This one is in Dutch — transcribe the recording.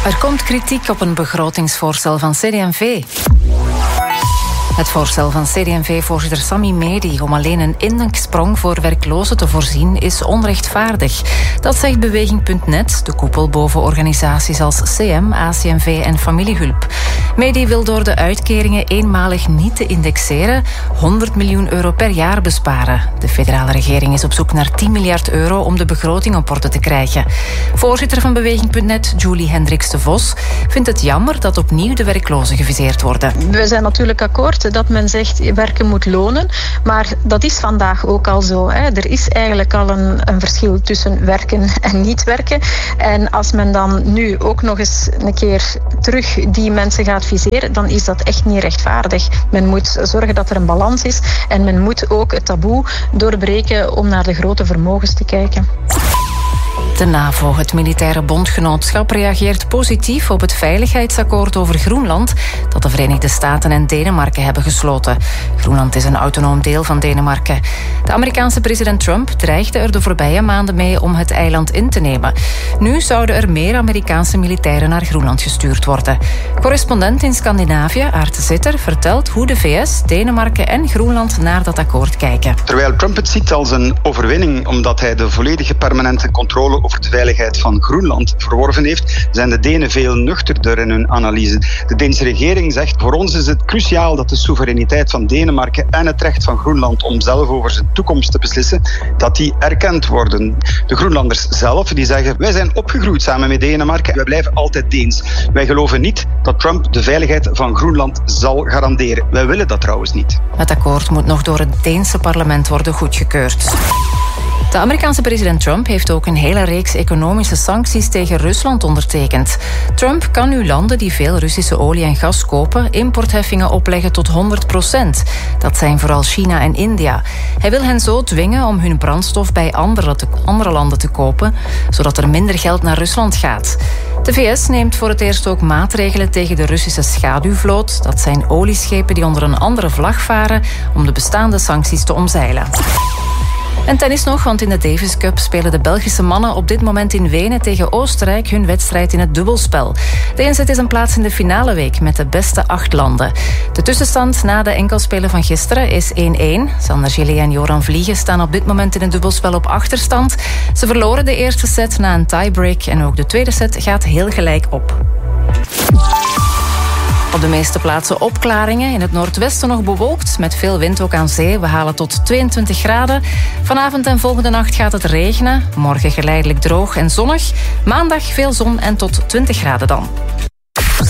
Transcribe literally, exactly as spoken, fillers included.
Er komt kritiek op een begrotingsvoorstel van C D en V. Het voorstel van C D en V-voorzitter Sami Medi om alleen een indexsprong voor werklozen te voorzien is onrechtvaardig. Dat zegt Beweging punt net, de koepel boven organisaties als C M, A C M V en Familiehulp. Medi wil door de uitkeringen eenmalig niet te indexeren honderd miljoen euro per jaar besparen. De federale regering is op zoek naar tien miljard euro om de begroting op orde te krijgen. Voorzitter van Beweging punt net, Julie Hendricks de Vos, vindt het jammer dat opnieuw de werklozen geviseerd worden. We zijn natuurlijk akkoord dat men zegt werken moet lonen, maar dat is vandaag ook al zo. Hè. Er is eigenlijk al een, een verschil tussen werken en niet werken. En als men dan nu ook nog eens een keer terug die mensen gaat viseren, dan is dat echt niet rechtvaardig. Men moet zorgen dat er een balans is en men moet ook het taboe doorbreken om naar de grote vermogens te kijken. De NAVO, het militaire bondgenootschap, reageert positief op het veiligheidsakkoord over Groenland dat de Verenigde Staten en Denemarken hebben gesloten. Groenland is een autonoom deel van Denemarken. De Amerikaanse president Trump dreigde er de voorbije maanden mee om het eiland in te nemen. Nu zouden er meer Amerikaanse militairen naar Groenland gestuurd worden. Correspondent in Scandinavië, Aart Zitter, vertelt hoe de V S, Denemarken en Groenland naar dat akkoord kijken. Terwijl Trump het ziet als een overwinning omdat hij de volledige permanente controle over de veiligheid van Groenland verworven heeft, zijn de Denen veel nuchterder in hun analyse. De Deense regering zegt: voor ons is het cruciaal dat de soevereiniteit van Denemarken en het recht van Groenland om zelf over zijn toekomst te beslissen, dat die erkend worden. De Groenlanders zelf die zeggen: wij zijn opgegroeid samen met Denemarken, wij blijven altijd Deens. Wij geloven niet dat Trump de veiligheid van Groenland zal garanderen. Wij willen dat trouwens niet. Het akkoord moet nog door het Deense parlement worden goedgekeurd. De Amerikaanse president Trump heeft ook een hele reeks economische sancties tegen Rusland ondertekend. Trump kan nu landen die veel Russische olie en gas kopen importheffingen opleggen tot honderd procent. Dat zijn vooral China en India. Hij wil hen zo dwingen om hun brandstof bij andere, te, andere landen te kopen, zodat er minder geld naar Rusland gaat. De V S neemt voor het eerst ook maatregelen tegen de Russische schaduwvloot. Dat zijn olieschepen die onder een andere vlag varen om de bestaande sancties te omzeilen. En tennis nog, want in de Davis Cup spelen de Belgische mannen op dit moment in Wenen tegen Oostenrijk hun wedstrijd in het dubbelspel. De inzet is een plaats in de finale week met de beste acht landen. De tussenstand na de enkelspelen van gisteren is één-één. Sander Gillet en Joran Vliegen staan op dit moment in het dubbelspel op achterstand. Ze verloren de eerste set na een tiebreak en ook de tweede set gaat heel gelijk op. Op de meeste plaatsen opklaringen. In het noordwesten nog bewolkt, met veel wind ook aan zee. We halen tot tweeëntwintig graden. Vanavond en volgende nacht gaat het regenen. Morgen geleidelijk droog en zonnig. Maandag veel zon en tot twintig graden dan.